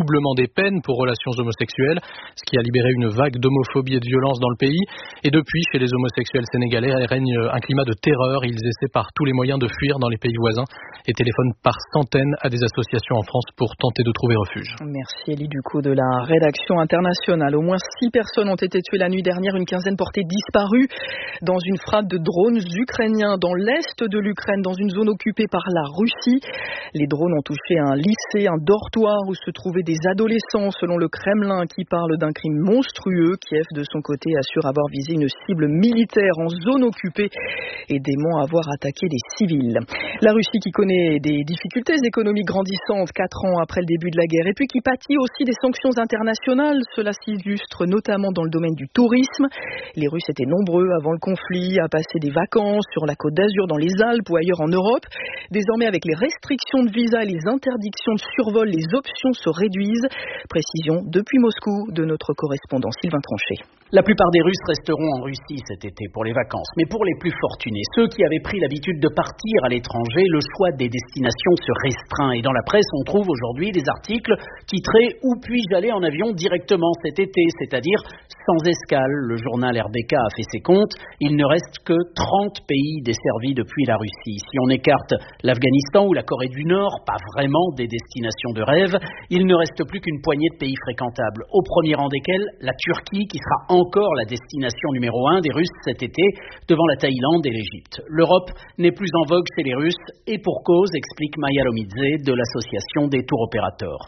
doublement des peines pour relations homosexuelles, ce qui a libéré une vague d'homophobie et de violence dans le pays. Et depuis, chez les homosexuels sénégalais, règne un climat de terreur. Ils essaient par tous les moyens de fuir dans les pays voisins et téléphonent par centaines à des associations en France pour tenter de trouver refuge. Merci Elie Ducot de la rédaction internationale. Au moins 6 personnes ont été tuées la nuit dernière, une quinzaine portées disparues dans une frappe de drones ukrainiens dans l'est de l'Ukraine, dans une zone occupée par la Russie. Les drones ont touché un lycée, un dortoir où se trouvaient des adolescents, selon le Kremlin, qui parle d'un crime monstrueux. Kiev, de son côté, assure avoir visé une cible militaire en zone occupée et dément avoir attaqué des civils. La Russie qui connaît des difficultés économiques grandissantes 4 ans après le début de la guerre et puis qui pâtit aussi des sanctions internationales. Cela s'illustre notamment dans le domaine du tourisme. Les Russes étaient nombreux avant le conflit à passer des vacances sur la Côte d'Azur, dans les Alpes ou ailleurs en Europe. Désormais, avec les restrictions de visa et les interdictions de survol, les options se réduisent. Précision depuis Moscou de notre correspondant Sylvain Tranchet. La plupart des Russes resteront en Russie cet été pour les vacances. Mais pour les plus fortunés, ceux qui avaient pris l'habitude de partir à l'étranger, le choix des destinations se restreint. Et dans la presse, on trouve aujourd'hui des articles titrés « Où puis-je aller en avion directement cet été ?» c'est-à-dire sans escale. Le journal RBK a fait ses comptes. Il ne reste que 30 pays desservis depuis la Russie. Si on écarte l'Afghanistan ou la Corée du Nord, pas vraiment des destinations de rêve, il ne reste plus qu'une poignée de pays fréquentables. Au premier rang desquels, la Turquie, qui sera encore la destination numéro 1 des Russes cet été, devant la Thaïlande et l'Égypte. L'Europe n'est plus en vogue chez les Russes, et pour cause, explique Maya Lomidze de l'association des tours opérateurs.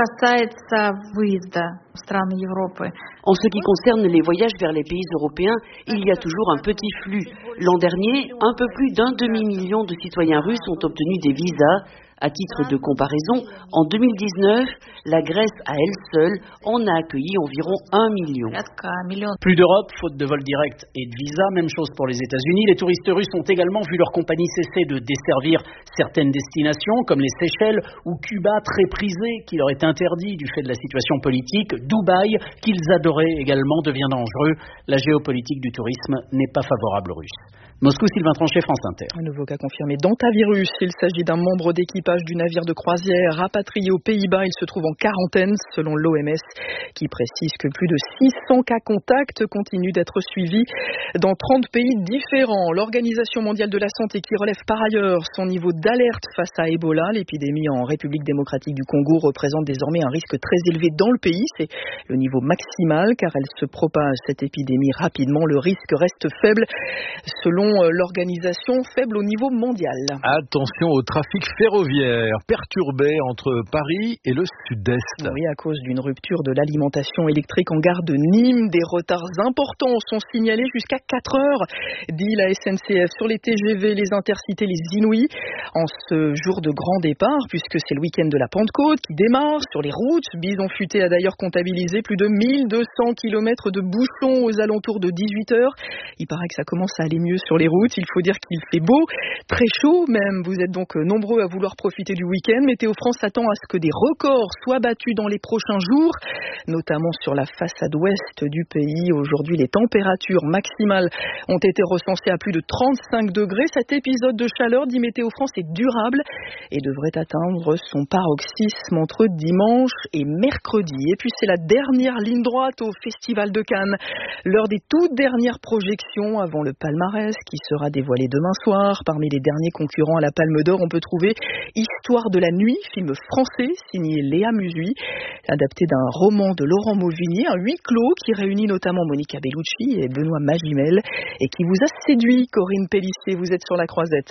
En ce qui concerne les voyages vers les pays européens, il y a toujours un petit flux. L'an dernier, un peu plus d'un demi-million de citoyens russes ont obtenu des visas. À titre de comparaison, en 2019, la Grèce à elle seule en a accueilli environ 1 million. Plus d'Europe, faute de vol direct et de visa, même chose pour les États-Unis. Les touristes russes ont également vu leur compagnie cesser de desservir certaines destinations, comme les Seychelles ou Cuba, très prisées, qui leur est interdit du fait de la situation politique. Dubaï, qu'ils adoraient également, devient dangereux. La géopolitique du tourisme n'est pas favorable aux Russes. Moscou, Sylvain Tranchet, France Inter. Un nouveau cas confirmé d'hantavirus. Il s'agit d'un membre d'équipage du navire de croisière rapatrié aux Pays-Bas. Il se trouve en quarantaine, selon l'OMS, qui précise que plus de 600 cas contacts continuent d'être suivis dans 30 pays différents. L'Organisation mondiale de la santé qui relève par ailleurs son niveau d'alerte face à Ebola. L'épidémie en République démocratique du Congo représente désormais un risque très élevé dans le pays. C'est le niveau maximal car elle se propage, cette épidémie, rapidement. Le risque reste faible, selon l'organisation, faible au niveau mondial. Attention au trafic ferroviaire perturbé entre Paris et le sud-est. Oui, à cause d'une rupture de l'alimentation électrique en gare de Nîmes. Des retards importants sont signalés jusqu'à 4 heures, dit la SNCF, sur les TGV, les Intercités, les Inouïs. En ce jour de grand départ, puisque c'est le week-end de la Pentecôte qui démarre sur les routes. Bison Futé a d'ailleurs comptabilisé plus de 1200 km de bouchons aux alentours de 18 heures. Il paraît que ça commence à aller mieux sur les routes. Il faut dire qu'il fait beau, très chaud même. Vous êtes donc nombreux à vouloir profiter du week-end. Météo France attend à ce que des records soient battus dans les prochains jours, notamment sur la façade ouest du pays. Aujourd'hui, les températures maximales ont été recensées à plus de 35 degrés. Cet épisode de chaleur, dit Météo France, est durable et devrait atteindre son paroxysme entre dimanche et mercredi. Et puis c'est la dernière ligne droite au Festival de Cannes. L'heure des toutes dernières projections avant le palmarès qui sera dévoilé demain soir. Parmi les derniers concurrents à la Palme d'Or, on peut trouver Histoire de la nuit, film français signé Léa Musui, adapté d'un roman de Laurent Mauvigny, un huis clos qui réunit notamment Monica Bellucci et Benoît Magimel et qui vous a séduit, Corinne Pellissier. Vous êtes sur la Croisette.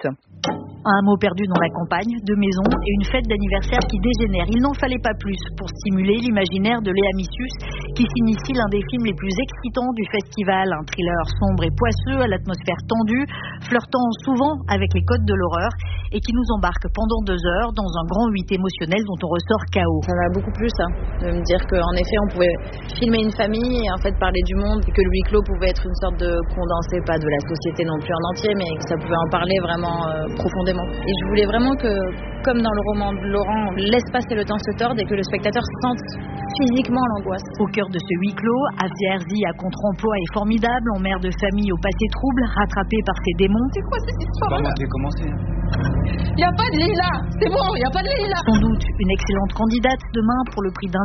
Un mot perdu dans la campagne, deux maisons et une fête d'anniversaire qui dégénère. Il n'en fallait pas plus pour stimuler l'imaginaire de Léa Missus, qui signe ici l'un des films les plus excitants du festival. Un thriller sombre et poisseux à l'atmosphère tendue, flirtant souvent avec les codes de l'horreur et qui nous embarque pendant 2 heures dans un grand 8 émotionnel dont on ressort KO. Ça m'a beaucoup plu ça, de me dire qu'en effet on pouvait filmer une famille et en fait parler du monde, et que le huis clos pouvait être une sorte de condensé, pas de la société non plus en entier, mais que ça pouvait en parler vraiment profondément. Et je voulais vraiment que, comme dans le roman de Laurent, l'espace et le temps se tordent et que le spectateur sente physiquement l'angoisse. Au cœur de ce huis clos, Afia Herzi à contre-emploi est formidable, en mère de famille au passé trouble, rattrapée par ses démons. C'est quoi cette histoire? Bah, moi, j'ai commencé. Il n'y a pas de lit là, c'est bon, il n'y a pas de lit là. Sans doute une excellente candidate demain pour le prix d'un